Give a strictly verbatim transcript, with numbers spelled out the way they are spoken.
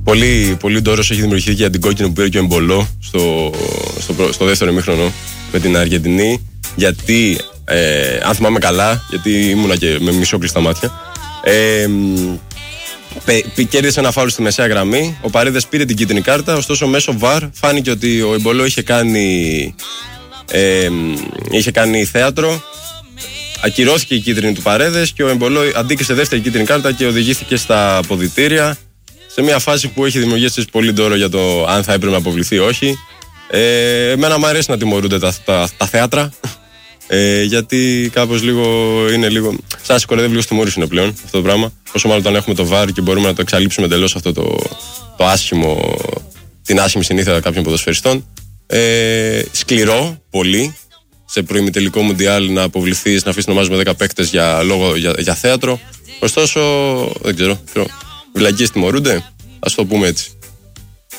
Πολύ, πολύ ντόρος έχει δημιουργηθεί για την κόκκινη που πήρε και ο Εμπολό στο, στο, στο δεύτερο ημίχρονο με την Αργεντινή. Γιατί, ε, αν θυμάμαι καλά, γιατί ήμουνα και με μισό κλειστά μάτια, ε, πε, κέρδισε ένα φάουλ στη μεσαία γραμμή. Ο Παρίδες πήρε την κίτρινη κάρτα. Ωστόσο, μέσω βαρ φάνηκε ότι ο Εμπολό είχε κάνει, ε, είχε κάνει θέατρο. Ακυρώθηκε η κίτρινη του Παρέδες και ο Εμπολό αντίκρισε δεύτερη κίτρινη κάρτα και οδηγήθηκε στα αποδυτήρια. Σε μια φάση που έχει δημιουργήσει πολύ ντόρο για το αν θα έπρεπε να αποβληθεί ή όχι. Ε, εμένα μου αρέσει να τιμωρούνται τα, τα, τα θέατρα. Ε, γιατί κάπως λίγο είναι λίγο. Σαν να σηκωρεύει λίγο στη μούρη είναι πλέον αυτό το πράγμα. Όσο μάλλον όταν έχουμε το βαρ και μπορούμε να το εξαλείψουμε εντελώς αυτό το, το άσχημο, την άσχημη συνήθεια κάποιων ποδοσφαιριστών. Ε, σκληρό, πολύ. Σε προημιτελικό μουντιάλ να αποβληθείς, να αφήσεις να μάζουμε δέκα παίκτες για, λόγο, για, για θέατρο. Ωστόσο, δεν ξέρω. Βλακίες τιμωρούνται, ας το πούμε έτσι.